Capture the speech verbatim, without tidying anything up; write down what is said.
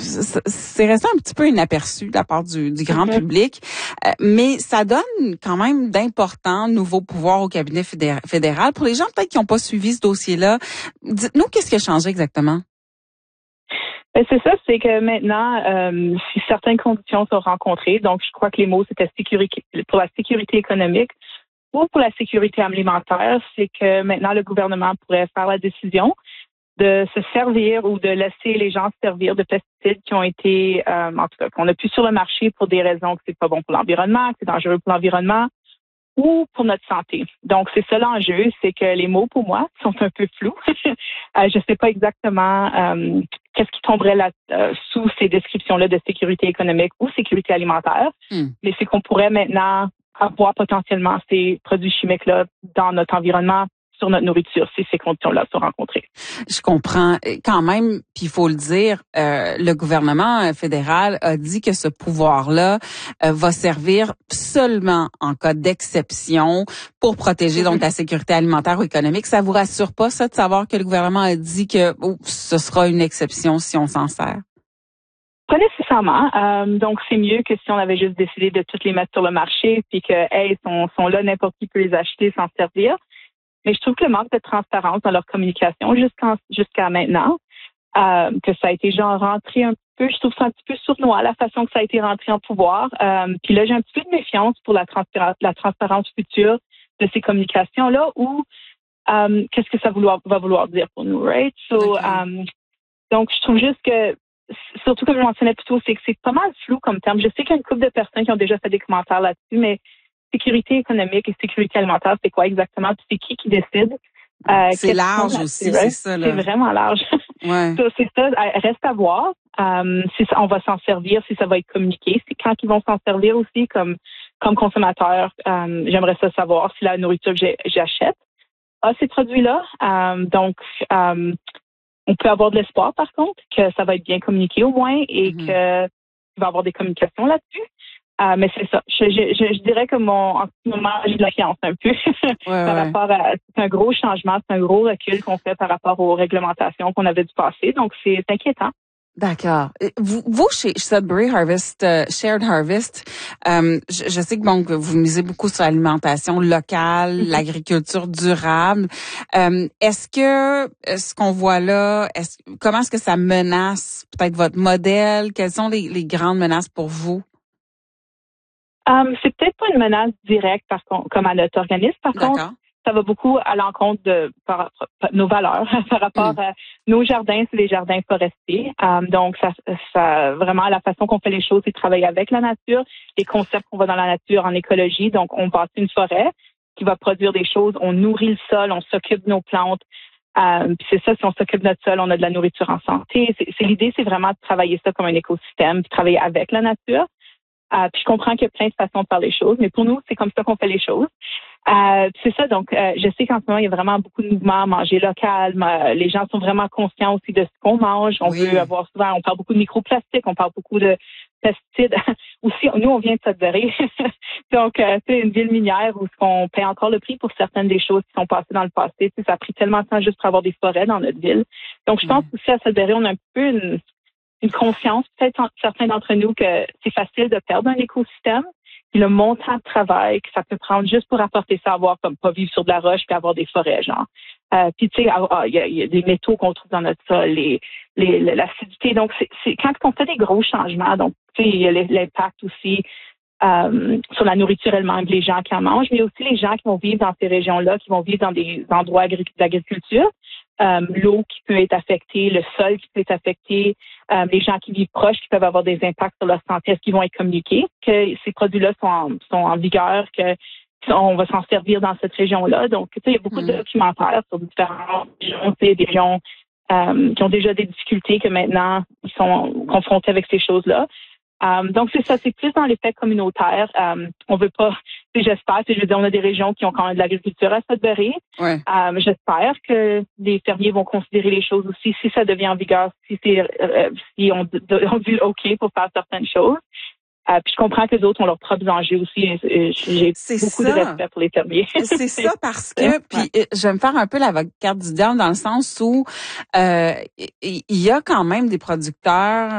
c'est resté un petit peu inaperçu de la part du, du grand mm-hmm. public, euh, mais ça donne quand même d'importants nouveaux pouvoirs au cabinet fédéral. Pour les gens peut-être qui n'ont pas suivi ce dossier-là, dites-nous qu'est-ce qui a changé exactement? Ben c'est ça, c'est que maintenant, euh, si certaines conditions sont rencontrées, donc je crois que les mots c'était sécurité pour la sécurité économique ou pour la sécurité alimentaire, c'est que maintenant le gouvernement pourrait faire la décision de se servir ou de laisser les gens se servir de pesticides qui ont été, euh, en tout cas, qu'on a plus sur le marché pour des raisons que c'est pas bon pour l'environnement, que c'est dangereux pour l'environnement ou pour notre santé. Donc, c'est ça l'enjeu, c'est que les mots, pour moi, sont un peu flous. euh, je sais pas exactement euh, qu'est-ce qui tomberait là, euh, sous ces descriptions-là de sécurité économique ou sécurité alimentaire, mm. mais c'est qu'on pourrait maintenant avoir potentiellement ces produits chimiques-là dans notre environnement, sur notre nourriture, si ces conditions-là sont rencontrées. Je comprends quand même, puis il faut le dire, euh, le gouvernement fédéral a dit que ce pouvoir-là euh, va servir seulement en cas d'exception pour protéger donc la sécurité alimentaire ou économique. Ça vous rassure pas, ça, de savoir que le gouvernement a dit que oh, ce sera une exception si on s'en sert? Pas nécessairement. Euh, donc, c'est mieux que si on avait juste décidé de toutes les mettre sur le marché puis que, hey, sont, sont là, n'importe qui peut les acheter, s'en servir. Mais je trouve que le manque de transparence dans leur communication jusqu'à jusqu'à maintenant, euh, que ça a été genre rentré un peu, je trouve ça un petit peu sournois, la façon que ça a été rentré en pouvoir. Euh, puis là, j'ai un petit peu de méfiance pour la transparence, la transparence future de ces communications-là ou euh, qu'est-ce que ça vouloir, va vouloir dire pour nous, right? So, okay. um, donc, je trouve juste que, surtout comme je mentionnais plus tôt, c'est que c'est pas mal flou comme terme. Je sais qu'il y a une couple de personnes qui ont déjà fait des commentaires là-dessus, mais sécurité économique et sécurité alimentaire, c'est quoi exactement? Puis c'est qui qui décide? Euh, c'est large aussi, c'est ça. Là. C'est vraiment large. Ouais. so, c'est ça, reste à voir. Um, si ça, on va s'en servir, si ça va être communiqué. C'est quand ils vont s'en servir aussi comme comme consommateur. Um, j'aimerais ça savoir si la nourriture que j'achète a ces produits-là. Um, donc, um, on peut avoir de l'espoir, par contre, que ça va être bien communiqué au moins et mm-hmm. qu'il va y avoir des communications là-dessus. Euh, mais c'est ça. Je, je, je, je dirais que mon, en ce moment, j'ai de la fiance un peu ouais, par ouais. rapport à, c'est un gros changement, c'est un gros recul qu'on fait par rapport aux réglementations qu'on avait dû passer. Donc, c'est inquiétant. D'accord. Vous, vous chez Sudbury Harvest, uh, Shared Harvest, euh, je, je sais que bon, que vous misez beaucoup sur l'alimentation locale, mm-hmm. l'agriculture durable. Euh, est-ce que ce qu'on voit là, est-ce, comment est-ce que ça menace peut-être votre modèle? Quelles sont les, les grandes menaces pour vous? Um, c'est peut-être pas une menace directe par contre, comme à notre organisme. Par D'accord. contre, ça va beaucoup à l'encontre de par, par, nos valeurs par rapport mm. à nos jardins, c'est des jardins forestiers. Um, donc, ça, ça vraiment la façon qu'on fait les choses, c'est travailler avec la nature, les concepts qu'on va dans la nature en écologie. Donc, on bâtit une forêt qui va produire des choses, on nourrit le sol, on s'occupe de nos plantes. Um, puis c'est ça, si on s'occupe de notre sol, on a de la nourriture en santé. C'est, c'est l'idée, c'est vraiment de travailler ça comme un écosystème, puis travailler avec la nature. Euh, puis je comprends qu'il y a plein de façons de faire les choses, mais pour nous, c'est comme ça qu'on fait les choses. Euh, c'est ça, donc euh, je sais qu'en ce moment, il y a vraiment beaucoup de mouvements, manger local. Euh, les gens sont vraiment conscients aussi de ce qu'on mange. On oui. veut avoir souvent, on parle beaucoup de microplastiques, on parle beaucoup de pesticides. aussi, nous, on vient de Sudbury. donc, euh, c'est une ville minière où on paie encore le prix pour certaines des choses qui sont passées dans le passé. Tu sais, ça a pris tellement de temps juste pour avoir des forêts dans notre ville. Donc, je pense oui. aussi à Sudbury, on a un peu une... une conscience, peut-être certains d'entre nous, que c'est facile de perdre un écosystème. Puis le montant de travail que ça peut prendre juste pour apporter ça, avoir comme pas vivre sur de la roche puis avoir des forêts, genre. Euh, puis tu sais, il ah, y, y a des métaux qu'on trouve dans notre sol, les, les, l'acidité. Donc, c'est, c'est quand on fait des gros changements, donc tu sais, il y a l'impact aussi euh, sur la nourriture elle-même, les gens qui en mangent, mais aussi les gens qui vont vivre dans ces régions-là, qui vont vivre dans des endroits agri- d'agriculture. Euh, l'eau qui peut être affectée, le sol qui peut être affecté, euh, les gens qui vivent proches qui peuvent avoir des impacts sur leur santé, est-ce qu'ils vont être communiqués, que ces produits-là sont en, sont en vigueur, que on va s'en servir dans cette région-là. Donc, tu sais, il y a beaucoup mmh. de documentaires sur différentes régions, tu sais, des régions euh, qui ont déjà des difficultés que maintenant ils sont confrontés avec ces choses-là. Um, donc, c'est ça, c'est plus dans l'effet communautaire. Um, on veut pas, j'espère, je veux dire, on a des régions qui ont quand même de l'agriculture à Sudbury. Ouais. Um, j'espère que les fermiers vont considérer les choses aussi, si ça devient en vigueur, si c'est, euh, si on, on dit OK pour faire certaines choses. Euh, puis je comprends que d'autres ont leurs propres enjeux aussi. J'ai c'est beaucoup ça. de respect pour les fermiers. C'est ça parce que, puis je vais me faire un peu l'avocate du diable dans le sens où euh, il y a quand même des producteurs